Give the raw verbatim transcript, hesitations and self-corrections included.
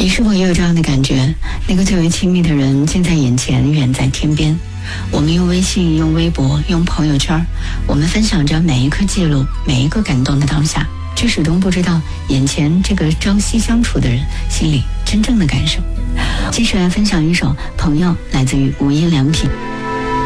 你是否也有这样的感觉？那个最为亲密的人近在眼前，远在天边。我们用微信，用微博，用朋友圈，我们分享着每一刻记录，每一个感动的当下，却始终不知道眼前这个朝夕相处的人心里真正的感受。接下来分享一首《朋友》，来自于无印良品。